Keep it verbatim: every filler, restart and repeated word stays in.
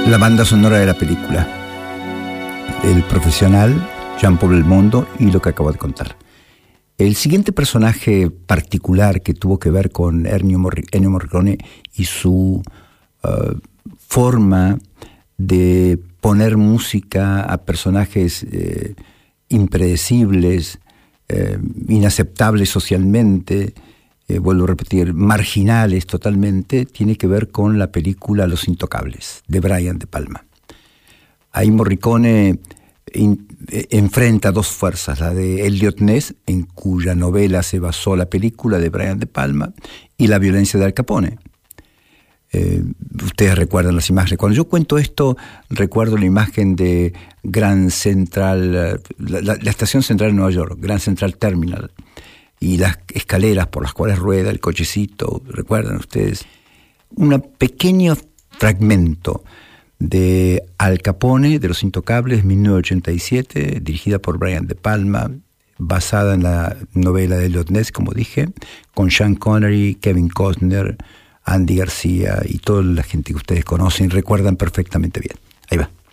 La banda sonora de la película, El Profesional, Jean-Paul Belmondo y lo que acabo de contar. El siguiente personaje particular que tuvo que ver con Ennio Morricone y su uh, forma de poner música a personajes eh, impredecibles, eh, inaceptables socialmente, eh, vuelvo a repetir, marginales totalmente, tiene que ver con la película Los Intocables, de Brian De Palma. Ahí Morricone in, eh, enfrenta dos fuerzas, la de Elliot Ness, en cuya novela se basó la película de Brian De Palma, y la violencia de Al Capone. Eh, ustedes recuerdan las imágenes. Cuando yo cuento esto, recuerdo la imagen de Grand Central, la, la, la estación central de Nueva York, Grand Central Terminal, y las escaleras por las cuales rueda el cochecito. ¿Recuerdan ustedes? Un pequeño fragmento de Al Capone, de Los Intocables, mil novecientos ochenta y siete, dirigida por Brian De Palma, basada en la novela de Elliot Ness, como dije, con Sean Connery, Kevin Costner, Andy García y toda la gente que ustedes conocen y recuerdan perfectamente bien. Ahí va.